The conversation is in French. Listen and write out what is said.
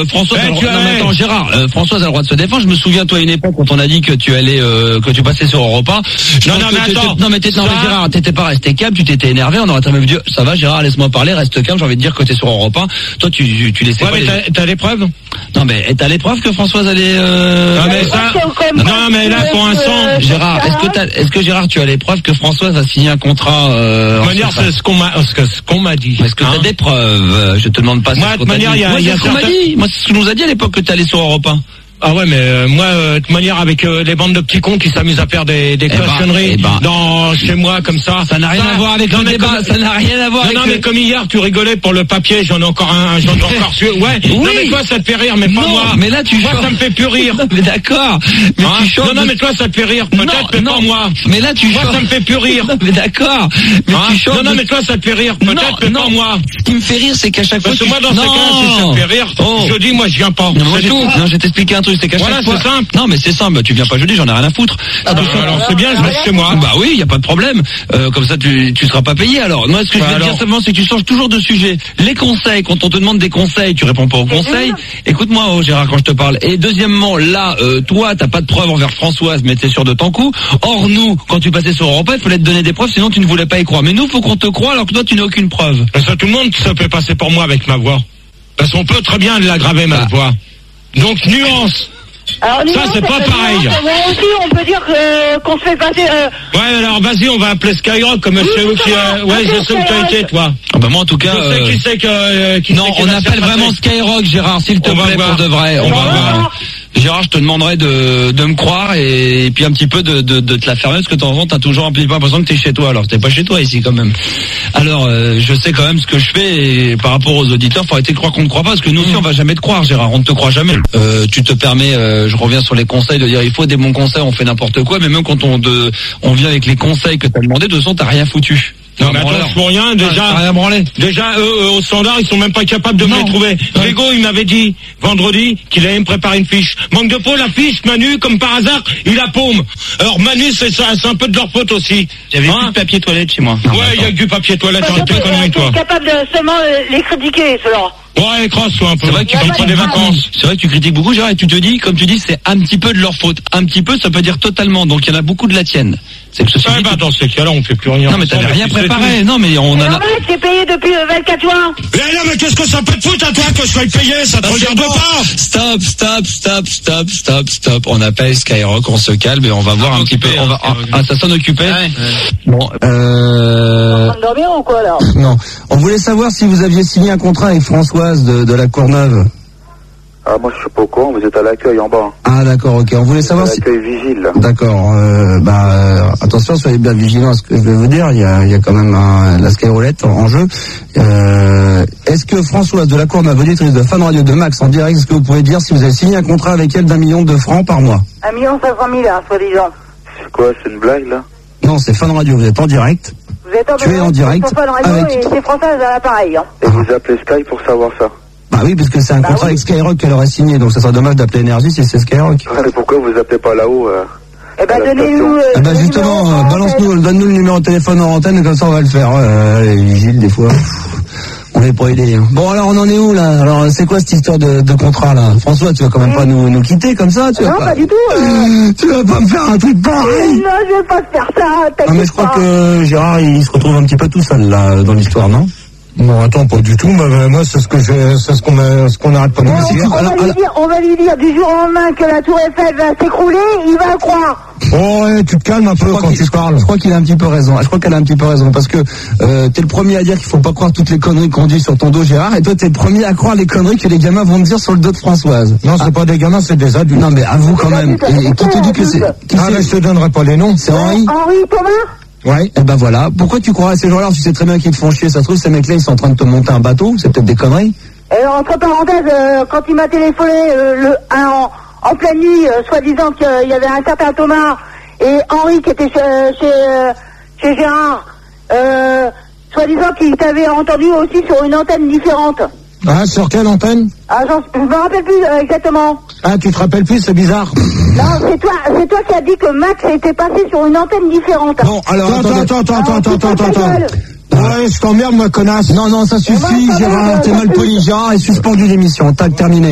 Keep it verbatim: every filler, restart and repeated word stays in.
euh, Françoise. Eh, a le tu droit... as... non, mais attends, Gérard, euh, Françoise a le droit de se défendre. Je me souviens, toi, à une époque, quand on a dit que tu allais, euh, que tu passais sur Europe un. Non, non, mais attends. Non, mais t'es, non, mais Gérard, t'étais pas resté calme, tu t'étais énervé. On aurait très même dit, ça va, Gérard, laisse-moi parler, reste calme. J'ai envie de dire que t'es sur Europe un. Toi, tu, tu, tu laissais ouais, pas. Mais les... t'as, t'as des preuves? Non, mais t'as les preuves que Françoise allait. Euh... Non, mais ça. Non, mais là, pour un sang. Gérard, est-ce que t'as, est-ce que Gérard, tu as les preuves que Françoise a signé un contrat? Euh, de manière, c'est ce qu'on m'a, ce que, ce qu'on m'a dit. Est-ce que hein? t'as des preuves? Je te demande pas. Moi, de manière, il y a, il y a ce qu'on m'a dit. Moi, c'est ce qu'on nous a dit à l'époque que t'allais sur Europe un. Ah ouais, mais euh, moi, euh, de toute manière, avec euh, les bandes de petits cons qui s'amusent à faire des, des eh cochonneries ben, eh ben, dans chez moi comme ça, ça n'a rien ça, à voir avec le débat. Comme, ça n'a rien à voir. Non, avec non, le... mais comme hier, tu rigolais pour le papier. J'en ai encore un, j'en ai encore su. Ouais. Oui. Non, mais toi, ça te fait rire, mais pas non, moi. Mais là, tu moi, chantes. ça me fait plus rire. Non, mais d'accord. Mais hein tu chantes. Non, non, mais toi, ça te fait rire. Peut-être, non, mais non. pas moi. Mais là, tu moi, chantes. ça me fait plus rire. Non, mais d'accord. Mais hein tu chantes. Non, non, mais toi, ça te fait rire. Peut-être, mais pas moi. Ce qui me fait rire, c'est qu'à chaque fois. Parce que moi, dans ces cas, si ça me fait rire, je dis, moi, je viens pas. C'est tout. Non, je vais t'expliquer un truc, c'est qu'à chaque fois. Voilà, c'est simple. Non, mais c'est simple. Tu viens pas jeudi, j'en ai rien à foutre. Ah bah, alors c'est bien, je reste chez moi. Bah oui, y a pas de problème. Euh, comme ça, tu tu seras pas payé. Alors, moi, ce que bah je veux dire seulement, c'est que tu changes toujours de sujet. Les conseils, quand on te demande des conseils, tu réponds pas aux conseils. Écoute-moi, oh, Gérard, quand je te parle. Et deuxièmement, là, euh, toi, t'as pas de preuves envers Françoise, mais t'es sûr de ton coup. Or, nous, quand tu passais sur Europe un, il fallait te donner des preuves, sinon tu ne voulais pas y croire. Mais nous, faut qu'on te croie, alors que toi, tu n'as aucune preuve. Parce que tout le monde se fait passer pour moi avec ma voix. Parce qu'on peut très bien l'aggraver ma bah. voix. Donc, nuance. Alors, ça c'est pas pareil. Moi aussi on peut dire que, qu'on se fait passer. Euh... Ouais alors vas-y on va appeler Skyrock comme oui, c'est où qui euh, ouais je sais où t'as été toi. Ah bah moi en tout cas. Je sais euh... qui c'est que euh, qui non on appelle vraiment Skyrock Gérard s'il te plaît pour de vrai. On, on va voir. voir. Gérard, je te demanderai de, de me croire et, et puis un petit peu de, de, de te la fermer parce que de temps en temps t'as toujours un petit peu l'impression que t'es chez toi alors t'es pas chez toi ici quand même. Alors euh, je sais quand même ce que je fais et par rapport aux auditeurs faut arrêter de croire qu'on ne croit pas parce que nous aussi on va jamais te croire Gérard, on ne te croit jamais. Euh, tu te permets, euh, je reviens sur les conseils de dire il faut des bons conseils, on fait n'importe quoi mais même quand on de, on vient avec les conseils que t'as demandé de toute façon t'as rien foutu. Non, mais attends, je pour rien, déjà, ah, rien branlé. déjà, eux, eux, au standard, ils sont même pas capables de non. me les trouver. Grégo, il m'avait dit, vendredi, qu'il allait me préparer une fiche. Manque de peau, la fiche, Manu, comme par hasard, il la paume. Alors, Manu, c'est ça, c'est un peu de leur faute aussi. J'avais hein plus de papier toilette chez moi. Ouais, il y a que du papier toilette, arrête de conneries, toi. Tu es capable de seulement les critiquer, ceux-là. Ouais, crosse-toi un peu. C'est vrai que tu prends des vacances. C'est vrai que tu critiques beaucoup, Gérard, et tu te dis, comme tu dis, c'est un petit peu de leur faute. Un petit peu, ça peut dire totalement. Donc, il y en a beaucoup de la tienne. C'est que ceci ah, bah, dans ces cas-là, on fait plus rien. Non, mais t'avais rien préparé. Non, mais on a. C'est payé depuis le vingt-quatre juin. Mais non, mais qu'est-ce que ça peut te foutre à toi que je sois payé? Ça te regarde pas. Stop, stop, stop, stop, stop, stop. On appelle Skyrock, on se calme et on va voir un petit peu. On va. Ah, ça sonne occupé. Bon, euh. En train de dormir ou quoi, là? Non. On voulait savoir si vous aviez signé un contrat avec Françoise de, de la Courneuve. Ah, moi, je suis pas au courant, vous êtes à l'accueil en bas. Ah, d'accord, ok. On voulait savoir à l'accueil si... vigile, là. D'accord, euh, bah, euh, attention, soyez bien vigilants à ce que je vais vous dire. Il y a, il y a quand même un, la Skyroulette en, en jeu. Euh, est-ce que Françoise de la Courneuve, auditrice de Fun Radio de Max en direct, est-ce que vous pouvez dire si vous avez signé un contrat avec elle d'un million de francs par mois? Un million cinq cent mille, hein, soi-disant. C'est quoi, c'est une blague, là? Non, c'est Fun Radio, vous êtes en direct. Vous êtes en tu es en direct sur Fun Radio avec... et c'est Françoise à l'appareil, hein. Et vous appelez Sky pour savoir ça? Bah oui, parce que c'est un bah contrat oui. avec Skyrock qu'elle aurait signé, donc ça serait dommage d'appeler Énergie si c'est Skyrock. Ouais, mais pourquoi vous appelez pas là-haut euh, Eh ben donnez-nous... Euh, ah bah justement, euh, balance-nous, donne-nous le numéro de téléphone en antenne, comme ça on va le faire. Euh, les vigiles, des fois, on est pas aidés. Hein. Bon alors on en est où là? Alors c'est quoi cette histoire de, de contrat là? François, tu vas quand même mmh. pas nous, nous quitter comme ça, tu vas non, pas... pas du tout. Euh... Tu vas pas me faire un truc pareil? Non, je vais pas te faire ça, t'inquiète ah, mais je crois pas. que Gérard, il se retrouve un petit peu tout seul là, dans l'histoire, non? Non, attends, pas du tout. Moi, moi c'est ce que je, c'est ce qu'on a, ce qu'on arrête pas de me dire. On, on, on va lui dire du jour au lendemain que la Tour Eiffel va s'écrouler, il va le croire. Oh, ouais, tu te calmes un peu quand tu parles. Je crois qu'il a un petit peu raison. Je crois qu'elle a un petit peu raison parce que euh, t'es le premier à dire qu'il faut pas croire toutes les conneries qu'on dit sur ton dos, Gérard, et toi t'es le premier à croire les conneries que les gamins vont te dire sur le dos de Françoise. Non, c'est ah. pas des gamins, c'est des adultes. Non, mais avoue quand même. Et, et qui te dit que c'est qui Ah, mais je te donnerai pas les noms. C'est Henri. Henri Thomas. Ouais. Et ben voilà. Pourquoi tu crois à ces gens-là? Tu sais très bien qu'ils te font chier. Ça se trouve, ces mecs-là, ils sont en train de te monter un bateau. C'est peut-être des conneries. Et entre parenthèses, euh, quand il m'a téléphoné euh, le, un, en, en pleine nuit, euh, soi-disant qu'il y avait un certain Thomas et Henri qui était chez, chez, euh, chez Gérard, euh, soi-disant qu'il t'avait entendu aussi sur une antenne différente. Ah, sur quelle antenne? Ah, je me rappelle plus euh, exactement. Ah, tu te rappelles plus, c'est bizarre. Non, c'est toi, c'est toi qui as dit que Max était passé sur une antenne différente. Non, alors attends, attends, attends, attends, attends, attends, attends. Ouais, je t'emmerde, moi, connasse. Non, non, ça suffit, Gérard. T'es mal poli, Gérard est suspendu l'émission. Tac, terminé.